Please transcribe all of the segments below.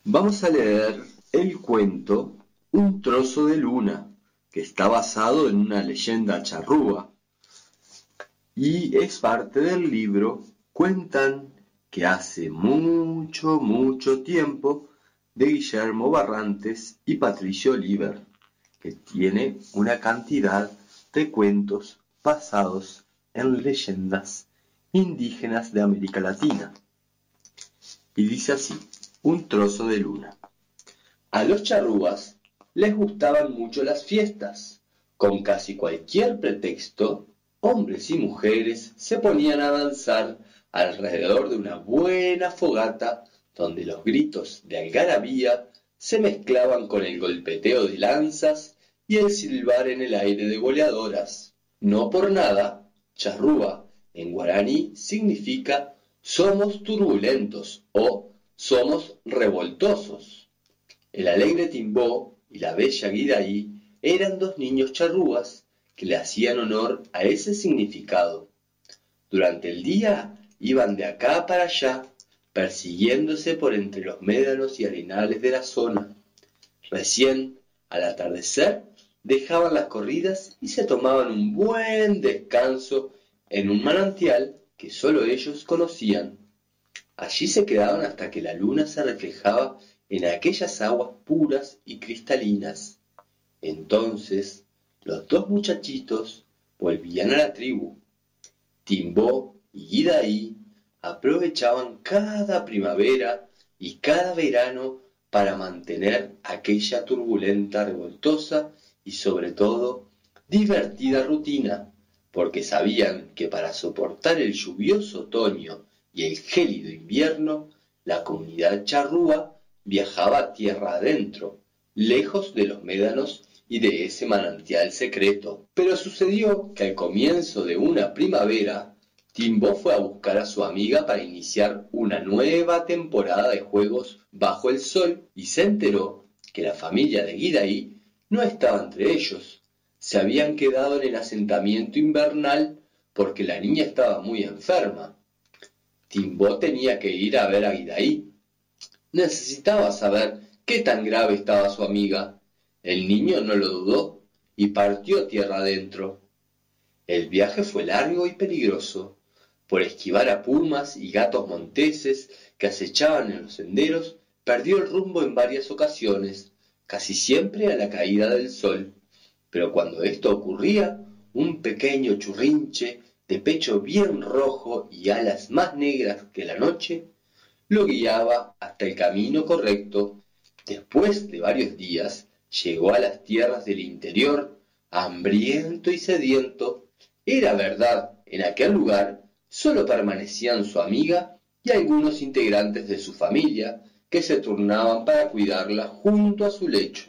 Vamos a leer el cuento Un trozo de luna, que está basado en una leyenda charrúa y es parte del libro Cuentan que hace mucho, mucho tiempo, de Guillermo Barrantes y Patricio Oliver, que tiene una cantidad de cuentos basados en leyendas indígenas de América Latina. Y dice así: Un trozo de luna. A los charrúas les gustaban mucho las fiestas. Con casi cualquier pretexto, hombres y mujeres se ponían a danzar alrededor de una buena fogata donde los gritos de algarabía se mezclaban con el golpeteo de lanzas y el silbar en el aire de boleadoras. No por nada, charrúa en guaraní significa somos turbulentos o somos revoltosos. El alegre Timbó y la bella Guidaí eran dos niños charrúas que le hacían honor a ese significado. Durante el día iban de acá para allá, persiguiéndose por entre los médanos y arenales de la zona. Recién, al atardecer, dejaban las corridas y se tomaban un buen descanso en un manantial que solo ellos conocían. Allí se quedaban hasta que la luna se reflejaba en aquellas aguas puras y cristalinas. Entonces, los dos muchachitos volvían a la tribu. Timbó y Guidaí aprovechaban cada primavera y cada verano para mantener aquella turbulenta, revoltosa y sobre todo divertida rutina, porque sabían que para soportar el lluvioso otoño y el gélido invierno, la comunidad charrúa viajaba tierra adentro, lejos de los médanos y de ese manantial secreto. Pero sucedió que al comienzo de una primavera, Timbó fue a buscar a su amiga para iniciar una nueva temporada de juegos bajo el sol y se enteró que la familia de Guidaí no estaba entre ellos. Se habían quedado en el asentamiento invernal porque la niña estaba muy enferma. Timbó tenía que ir a ver a Guidaí. Necesitaba saber qué tan grave estaba su amiga. El niño no lo dudó y partió tierra adentro. El viaje fue largo y peligroso. Por esquivar a pumas y gatos monteses que acechaban en los senderos, perdió el rumbo en varias ocasiones, casi siempre a la caída del sol. Pero cuando esto ocurría, un pequeño churrinche de pecho bien rojo y alas más negras que la noche, lo guiaba hasta el camino correcto. Después de varios días, llegó a las tierras del interior, hambriento y sediento. Era verdad, en aquel lugar solo permanecían su amiga y algunos integrantes de su familia que se turnaban para cuidarla junto a su lecho.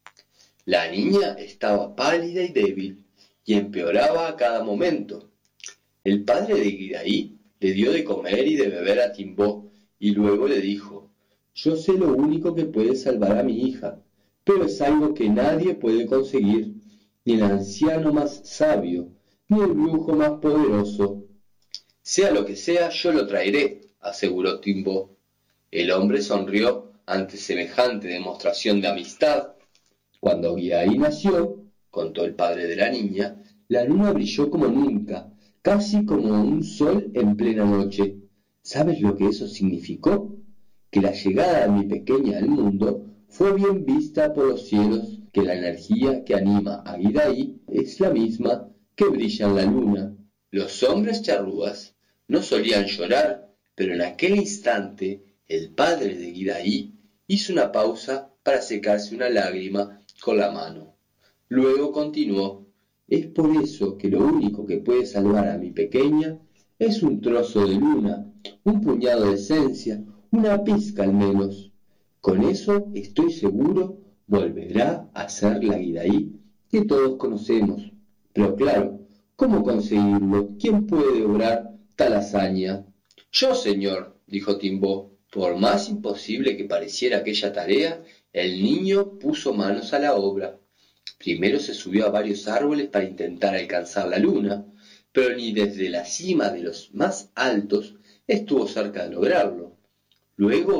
La niña estaba pálida y débil y empeoraba a cada momento. El padre de Guidaí le dio de comer y de beber a Timbó y luego le dijo: «Yo sé lo único que puede salvar a mi hija, pero es algo que nadie puede conseguir, ni el anciano más sabio, ni el brujo más poderoso». «Sea lo que sea, yo lo traeré», aseguró Timbó. El hombre sonrió ante semejante demostración de amistad. Cuando Guidaí nació, contó el padre de la niña, la luna brilló como nunca, casi como un sol en plena noche. ¿Sabes lo que eso significó? Que la llegada de mi pequeña al mundo fue bien vista por los cielos, que la energía que anima a Guidaí es la misma que brilla en la luna. Los hombres charrúas no solían llorar, pero en aquel instante el padre de Guidaí hizo una pausa para secarse una lágrima con la mano. Luego continuó: «Es por eso que lo único que puede salvar a mi pequeña es un trozo de luna, un puñado de esencia, una pizca al menos. Con eso estoy seguro volverá a ser la Guidaí que todos conocemos. Pero claro, ¿cómo conseguirlo? ¿Quién puede obrar tal hazaña?» «Yo, señor», dijo Timbó. Por más imposible que pareciera aquella tarea, el niño puso manos a la obra. Primero se subió a varios árboles para intentar alcanzar la luna, pero ni desde la cima de los más altos estuvo cerca de lograrlo. Luego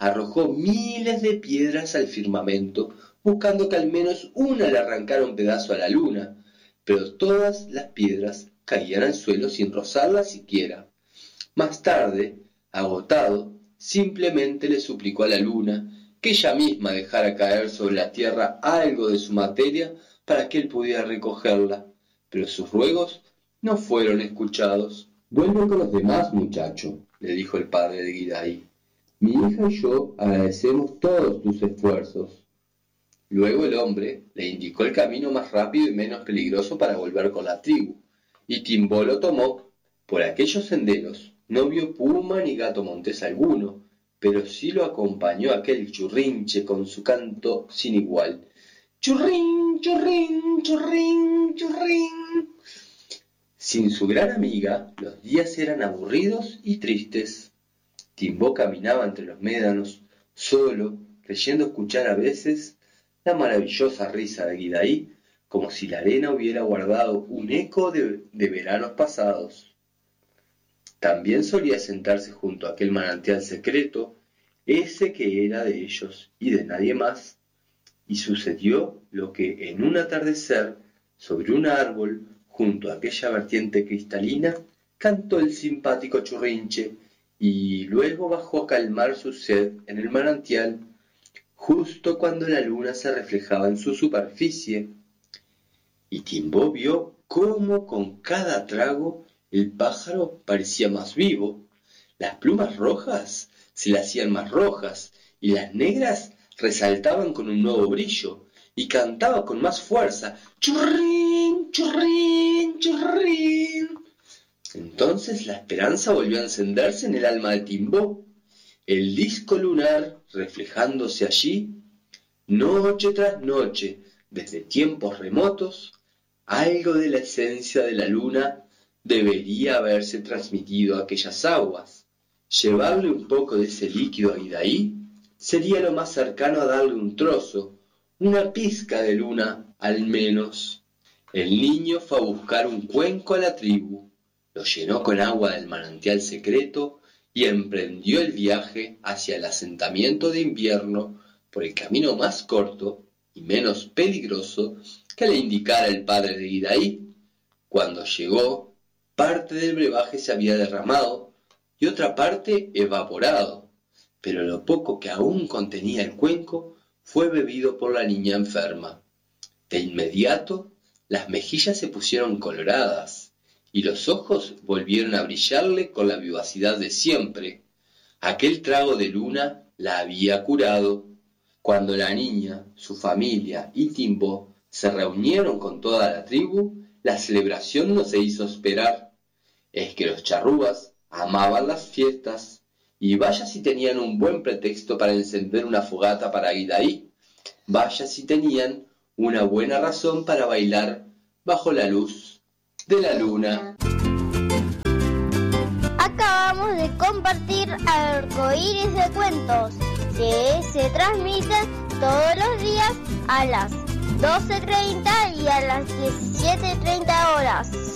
arrojó miles de piedras al firmamento, buscando que al menos una le arrancara un pedazo a la luna, pero todas las piedras caían al suelo sin rozarla siquiera. Más tarde, agotado, simplemente le suplicó a la luna que ella misma dejara caer sobre la tierra algo de su materia para que él pudiera recogerla, pero sus ruegos no fueron escuchados. «Vuelve con los demás, muchacho», le dijo el padre de Gidai. «Mi hija y yo agradecemos todos tus esfuerzos». Luego el hombre le indicó el camino más rápido y menos peligroso para volver con la tribu, y Timbó lo tomó. Por aquellos senderos no vio puma ni gato montés alguno, pero sí lo acompañó aquel churrinche con su canto sin igual. «Churrín, churrín, churrín, churrín». Sin su gran amiga, los días eran aburridos y tristes. Timbó caminaba entre los médanos, solo, creyendo escuchar a veces la maravillosa risa de Gidai, como si la arena hubiera guardado un eco de veranos pasados. También solía sentarse junto a aquel manantial secreto, ese que era de ellos y de nadie más, y sucedió lo que en un atardecer, sobre un árbol, junto a aquella vertiente cristalina, cantó el simpático churrinche, y luego bajó a calmar su sed en el manantial, justo cuando la luna se reflejaba en su superficie. Y Timbó vio cómo con cada trago el pájaro parecía más vivo, las plumas rojas se le hacían más rojas, y las negras resaltaban con un nuevo brillo, y cantaba con más fuerza, «churrín, churrín, churrín». Entonces la esperanza volvió a encenderse en el alma de Timbó. El disco lunar, reflejándose allí, noche tras noche, desde tiempos remotos, algo de la esencia de la luna debería haberse transmitido a aquellas aguas. Llevarle un poco de ese líquido a Gidai sería lo más cercano a darle un trozo, una pizca de luna al menos. El niño fue a buscar un cuenco a la tribu, lo llenó con agua del manantial secreto y emprendió el viaje hacia el asentamiento de invierno por el camino más corto y menos peligroso que le indicara el padre de Gidai. Cuando llegó, parte del brebaje se había derramado y otra parte evaporado, pero lo poco que aún contenía el cuenco fue bebido por la niña enferma. De inmediato, las mejillas se pusieron coloradas y los ojos volvieron a brillarle con la vivacidad de siempre. Aquel trago de luna la había curado. Cuando la niña, su familia y Timbó se reunieron con toda la tribu, la celebración no se hizo esperar. Es que los charrúas amaban las fiestas, y vaya si tenían un buen pretexto para encender una fogata para Gidai, vaya si tenían una buena razón para bailar bajo la luz de la luna. Acabamos de compartir Arcoíris de Cuentos, que se transmiten todos los días a las 12:30 y a las 17:30 horas.